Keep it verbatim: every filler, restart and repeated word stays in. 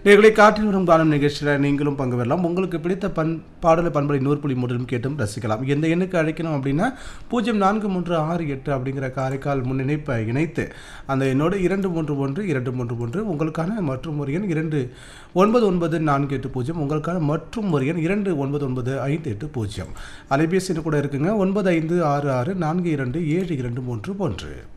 நேர்களை காற்றில் வரும் காணும் நிகழ்ச்சியில் நீங்களும் பங்கு பெறலாம். உங்களுக்கு பிடித்த பண் பாடலை பண்பலை நூறு புள்ளி மூன்றிலும் கேட்டும் ரசிக்கலாம். எந்த எண்ணுக்கு அழைக்கணும் அப்படின்னா பூஜ்ஜியம் நான்கு மூன்று ஆறு எட்டு அப்படிங்கிற காரைக்கால் முன்னிணைப்பை இணைத்து அந்த எண்ணோடு இரண்டு மூன்று ஒன்று இரண்டு மூன்று ஒன்று உங்களுக்கான மற்றும் ஒரு எண் இரண்டு ஒன்பது ஒன்பது நான்கு எட்டு பூஜ்ஜியம் உங்களுக்கான மற்றும் ஒரு எண் இரண்டு ஒன்பது ஒன்பது ஐந்து எட்டு பூஜ்ஜியம் அலைபேசி கூட இருக்குங்க. ஒன்பது ஐந்து ஆறு ஆறு நான்கு இரண்டு ஏழு இரண்டு மூன்று ஒன்று.